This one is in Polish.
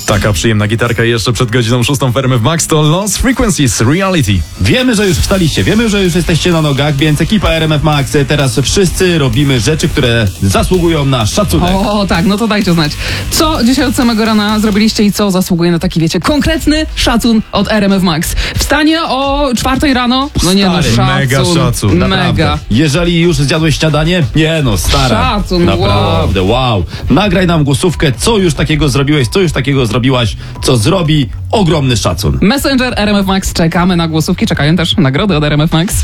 Taka przyjemna gitarka jeszcze przed godziną 6 w RMF Max to Lost Frequencies Reality. Wiemy, że już wstaliście, wiemy, że już jesteście na nogach, więc ekipa RMF Max, teraz wszyscy robimy rzeczy, które zasługują na szacunek. O tak, no to dajcie znać. Co dzisiaj od samego rana zrobiliście i co zasługuje na taki, wiecie, konkretny szacun od RMF Max? Wstanie o 4 rano? No nie no, Stary, szacun. mega szacun, Mega. Jeżeli już zjadłeś śniadanie, nie no, stara. Szacun, naprawdę, wow. Nagraj nam głosówkę, co już takiego zrobiłeś, co już takiego zrobiłaś, co zrobi ogromny szacun. Messenger RMF Max, czekamy na głosówki, czekają też nagrody od RMF Max.